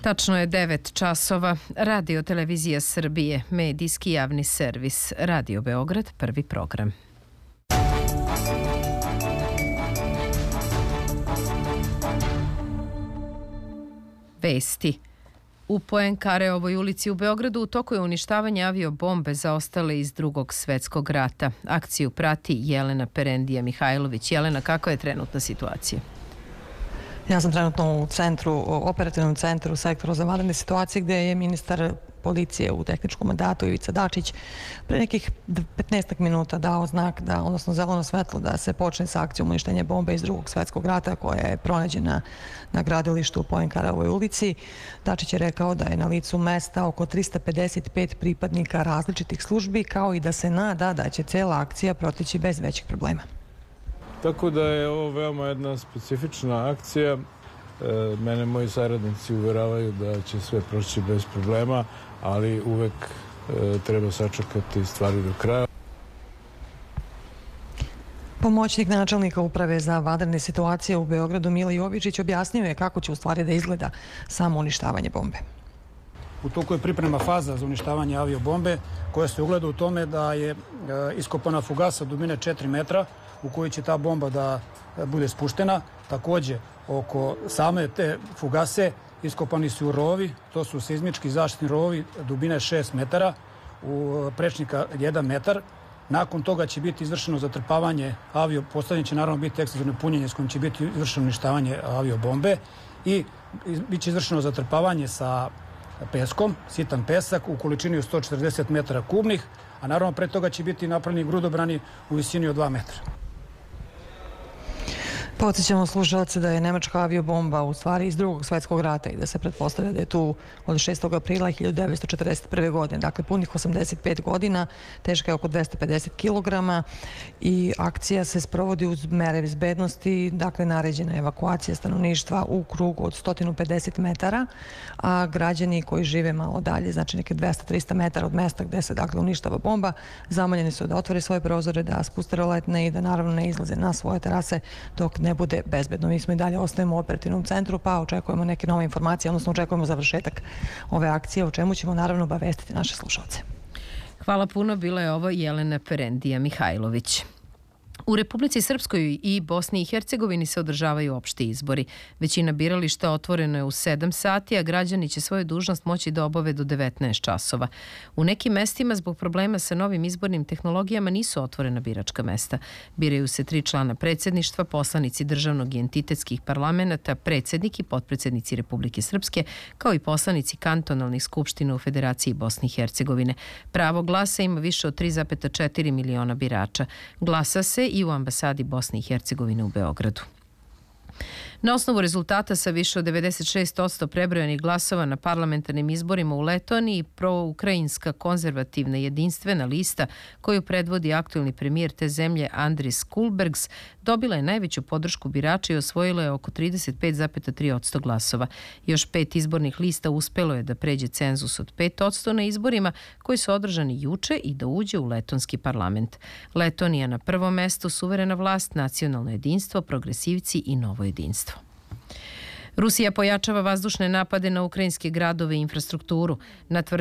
Tačno je 9 časova. Radio Televizija Srbije, medijski javni servis. Radio Beograd, prvi program. Vesti. U Poenkareovoj ulici u Beogradu u toku je uništavanje aviobombe zaostale iz Drugog svetskog rata. Akciju prati Jelena Perendija Mihajlović. Jelena, kakva je trenutna situacija? Ja sam trenutno u operativnom centru sektora za vanredne situacije gde je ministar policije u tehničkom mandatu Ivica Dačić pre nekih 15 minuta dao znak, odnosno zeleno svetlo da se počne sa akcijom uništenja bombe iz Drugog svetskog rata koja je pronađena na gradilištu u Poenkareovoj ulici. Dačić je rekao da je na licu mesta oko 355 pripadnika različitih službi, kao i da se nada da će cela akcija proteći bez većih problema. Tako da je ovo veoma jedna specifična akcija. Mene moji saradnici uveravaju da će sve proći bez problema, ali uvek treba sačekati stvari do kraja. Pomoćnik načelnika Uprave za vanredne situacije u Beogradu Mile Jovičić objasnio je kako će u stvari da izgleda samo uništavanje bombe. U toku je priprema faza za uništavanje aviobombe koja se ugleda u tome da je iskopana fugasa dubine 4 metra u kojoj će ta bomba da bude spuštena. Takođe, oko same te fugase iskopani su rovi, to su seizmički zaštitni rovi dubine 6 metara, u prečnika 1 metar. Nakon toga će biti izvršeno zatrpavanje postavljanje će naravno biti ekstenzivno punjenje s kojim će biti izvršeno uništavanje aviobombe i bit će izvršeno zatrpavanje sa peskom, sitan pesak u količini od 140 metara kubnih, a naravno pre toga će biti napravljeni grudobrani u visini od 2 metra. Podsjećamo slušalce da je nemačka aviobomba u stvari iz Drugog svetskog rata i da se pretpostavlja da je tu od 6. aprila 1941. godine, dakle punih 85 godina, teška je oko 250 kilograma i akcija se sprovodi uz mere bezbednosti, dakle naređena je evakuacija stanovništva u krugu od 150 metara, a građani koji žive malo dalje, znači neke 200-300 metara od mesta gde se dakle uništava bomba, zamoljeni su da otvore svoje prozore, da spuste roletne i da naravno ne izlaze na svoje terase dok ne bude bezbedno. Mi smo i dalje ostajemo u operativnom centru, pa očekujemo neke nove informacije, odnosno očekujemo završetak ove akcije, o čemu ćemo naravno obavestiti naše slušalce. Hvala puno, bila je ovo Jelena Perendija Mihajlović. U Republici Srpskoj i Bosni i Hercegovini se održavaju opšti izbori. Većina birališta otvorena je u 7 sati, a građani će svoju dužnost moći da obave do 19 časova. U nekim mestima zbog problema sa novim izbornim tehnologijama nisu otvorena biračka mesta. Biraju se 3 člana predsjedništva, poslanici državnog i entitetskih parlamenta, predsjednik i potpredsjednici Republike Srpske, kao i poslanici kantonalnih skupština u Federaciji Bosne i Hercegovine. Pravo glasa ima više od 3,4 miliona birača. Glasa se i u ambasadi Bosne i Hercegovine u Beogradu. Na osnovu rezultata sa više od 96% prebrojanih glasova na parlamentarnim izborima u Letoniji, proukrajinska konzervativna jedinstvena lista koju predvodi aktuelni premijer te zemlje Andris Kulbergs dobila je najveću podršku birača i osvojila je oko 35,3% glasova. Još 5 izbornih lista uspelo je da pređe cenzus od 5% na izborima koji su održani juče i da uđe u letonski parlament. Letonija na prvom mestu, suverena vlast, nacionalno jedinstvo, progresivci i novo jedinstvo. Rusija pojačava vazdušne napade na ukrajinske gradove i infrastrukturu.